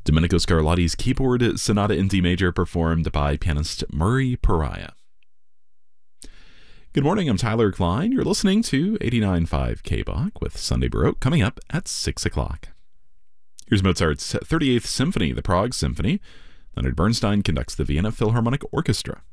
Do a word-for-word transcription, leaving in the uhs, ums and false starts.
Domenico Scarlatti's Keyboard Sonata in D Major, performed by pianist Murray Pariah. Good morning, I'm Tyler Klein. You're listening to eighty-nine point five K B O C with Sunday Baroque, coming up at six o'clock. Here's Mozart's thirty-eighth Symphony, the Prague Symphony. Leonard Bernstein conducts the Vienna Philharmonic Orchestra.